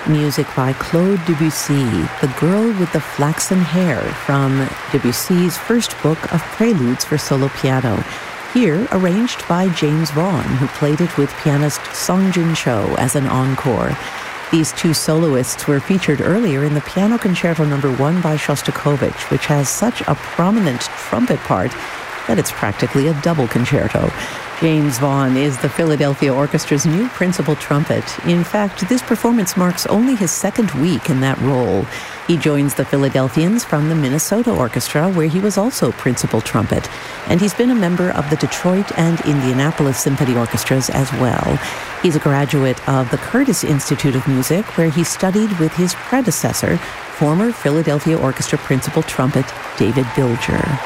Music by Claude Debussy, The Girl with the Flaxen Hair, from Debussy's first book of preludes for solo piano. Here, arranged by James Vaughan, who played it with pianist Song Jin Cho as an encore. These two soloists were featured earlier in the Piano Concerto No. 1 by Shostakovich, which has such a prominent trumpet part that it's practically a double concerto. James Vaughan is the Philadelphia Orchestra's new principal trumpet. In fact, this performance marks only his second week in that role. He joins the Philadelphians from the Minnesota Orchestra, where he was also principal trumpet. And he's been a member of the Detroit and Indianapolis Symphony Orchestras as well. He's a graduate of the Curtis Institute of Music, where he studied with his predecessor, former Philadelphia Orchestra principal trumpet David Bilger.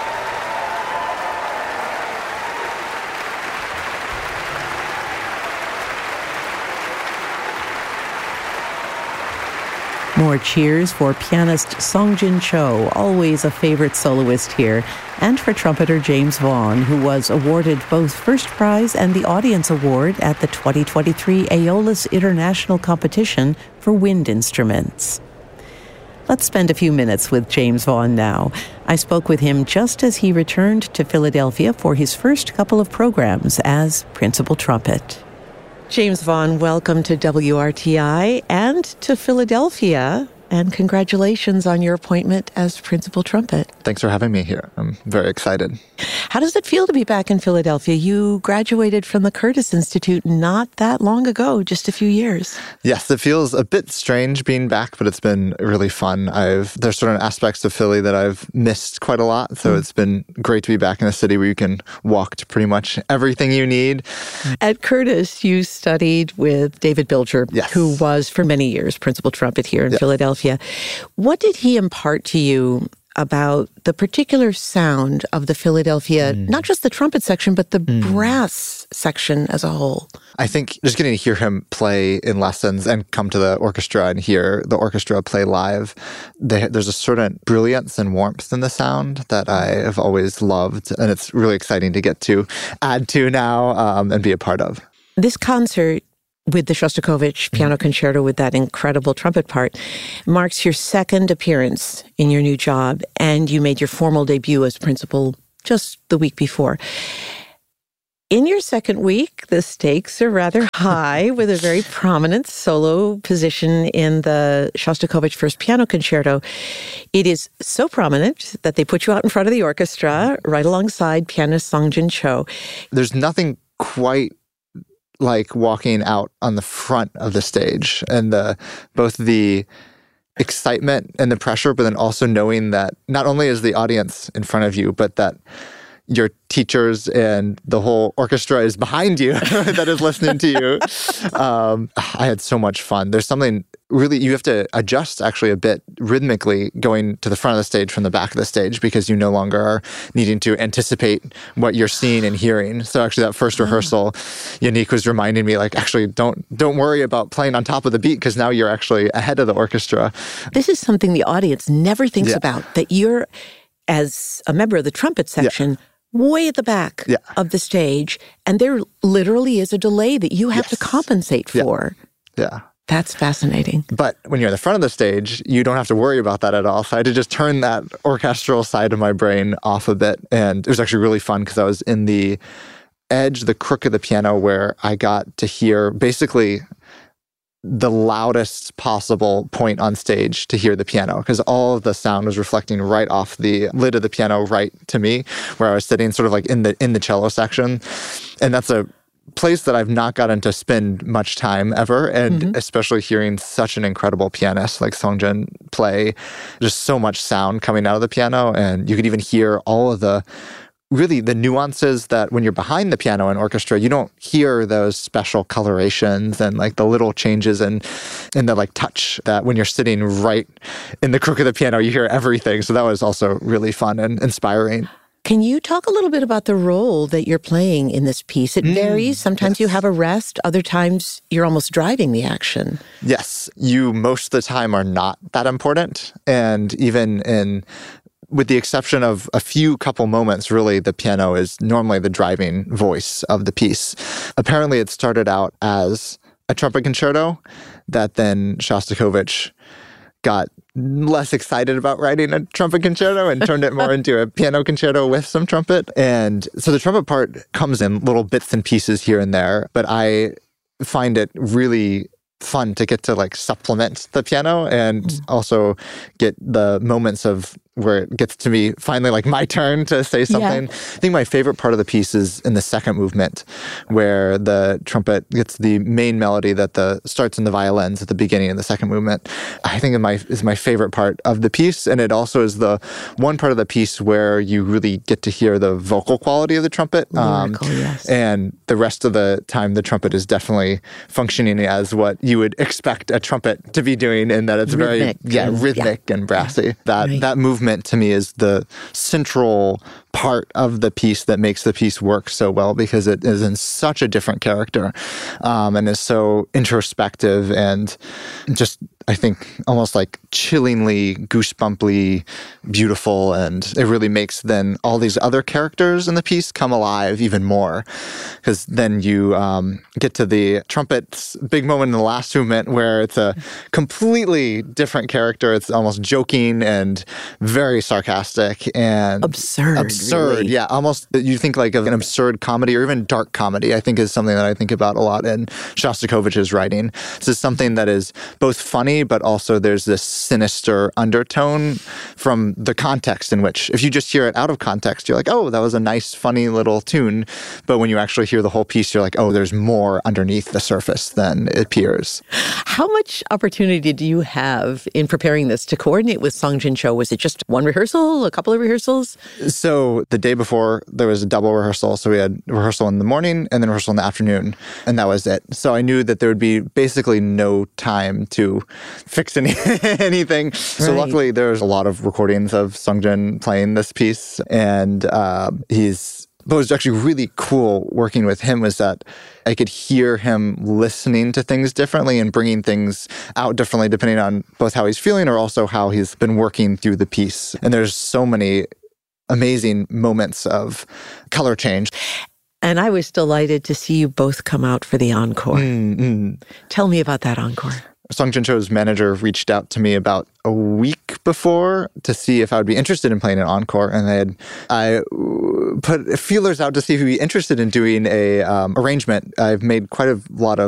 More cheers for pianist Song Jin Cho, always a favorite soloist here, and for trumpeter James Vaughan, who was awarded both first prize and the audience award at the 2023 Aeolus International Competition for Wind Instruments. Let's spend a few minutes with James Vaughan now. I spoke with him just as he returned to Philadelphia for his first couple of programs as principal trumpet. James Vaughan, welcome to WRTI and to Philadelphia, and congratulations on your appointment as principal trumpet. Thanks for having me here. I'm very excited. How does it feel to be back in Philadelphia? You graduated from the Curtis Institute not that long ago, just a few years. Yes, it feels a bit strange being back, but it's been really fun. There's certain aspects of Philly that I've missed quite a lot, so it's been great to be back in a city where you can walk to pretty much everything you need. At Curtis, you studied with David Bilger, yes, who was for many years principal trumpet here in Philadelphia. What did he impart to you about the particular sound of the Philadelphia, not just the trumpet section, but the brass section as a whole? I think just getting to hear him play in lessons and come to the orchestra and hear the orchestra play live, there's a certain brilliance and warmth in the sound that I have always loved, and it's really exciting to get to add to now and be a part of. This concert with the Shostakovich Piano Concerto with that incredible trumpet part marks your second appearance in your new job, and you made your formal debut as principal just the week before. In your second week, the stakes are rather high with a very prominent solo position in the Shostakovich First Piano Concerto. It is so prominent that they put you out in front of the orchestra right alongside pianist Song Jin Cho. There's nothing quite like walking out on the front of the stage, and both the excitement and the pressure, but then also knowing that not only is the audience in front of you, but that your teachers and the whole orchestra is behind you that is listening to you. I had so much fun. There's something really, you have to adjust actually a bit rhythmically going to the front of the stage from the back of the stage, because you no longer are needing to anticipate what you're seeing and hearing. So actually that first rehearsal, Yannick was reminding me, like, actually don't worry about playing on top of the beat, because now you're actually ahead of the orchestra. This is something the audience never thinks about, that you're, as a member of the trumpet section, way at the back of the stage, and there literally is a delay that you have to compensate for. Yeah. That's fascinating. But when you're in the front of the stage, you don't have to worry about that at all. So I had to just turn that orchestral side of my brain off a bit. And it was actually really fun because I was in the crook of the piano, where I got to hear basically the loudest possible point on stage to hear the piano, because all of the sound was reflecting right off the lid of the piano right to me, where I was sitting sort of like in the cello section. And that's a place that I've not gotten to spend much time ever, and especially hearing such an incredible pianist like Song Jin play, just so much sound coming out of the piano, and you could even hear all of the nuances that when you're behind the piano in orchestra, you don't hear those special colorations and like the little changes in the like touch, that when you're sitting right in the crook of the piano, you hear everything. So that was also really fun and inspiring. Can you talk a little bit about the role that you're playing in this piece? It varies. Sometimes you have a rest. Other times you're almost driving the action. Yes. You most of the time are not that important. And even with the exception of a few couple moments, really, the piano is normally the driving voice of the piece. Apparently, it started out as a trumpet concerto that then Shostakovich got less excited about writing a trumpet concerto and turned it more into a piano concerto with some trumpet. And so the trumpet part comes in little bits and pieces here and there, but I find it really fun to get to like supplement the piano and also get the moments of where it gets to be finally like my turn to say something. Yeah. I think my favorite part of the piece is in the second movement, where the trumpet gets the main melody that starts in the violins at the beginning of the second movement. I think is my favorite part of the piece, and it also is the one part of the piece where you really get to hear the vocal quality of the trumpet. Lyrical, yes. And the rest of the time, the trumpet is definitely functioning as what you would expect a trumpet to be doing, in that it's rhythmic, rhythmic and brassy. That movement to me is the central part of the piece that makes the piece work so well, because it is in such a different character and is so introspective and just, I think, almost like chillingly, goosebumply beautiful. And it really makes then all these other characters in the piece come alive even more, because then you get to the trumpet's big moment in the last movement where it's a completely different character. It's almost joking and very sarcastic and absurd. Really. Yeah. Almost, you think like of an absurd comedy or even dark comedy, I think is something that I think about a lot in Shostakovich's writing. This is something that is both funny, but also there's this sinister undertone from the context in which, if you just hear it out of context, you're like, oh, that was a nice, funny little tune. But when you actually hear the whole piece, you're like, oh, there's more underneath the surface than it appears. How much opportunity do you have in preparing this to coordinate with Song Jin-cho? Was it just one rehearsal, a couple of rehearsals? So the day before, there was a double rehearsal. So we had rehearsal in the morning and then rehearsal in the afternoon, and that was it. So I knew that there would be basically no time to fix anything. Right. So luckily, there's a lot of recordings of Sung-jin playing this piece, and what was actually really cool working with him was that I could hear him listening to things differently and bringing things out differently depending on both how he's feeling or also how he's been working through the piece. And there's so many amazing moments of color change. And I was delighted to see you both come out for the encore. Mm-hmm. Tell me about that encore. Song Jin-cho's manager reached out to me about a week before to see if I would be interested in playing an encore, and I put feelers out to see if he'd be interested in doing a arrangement. I've made quite a lot of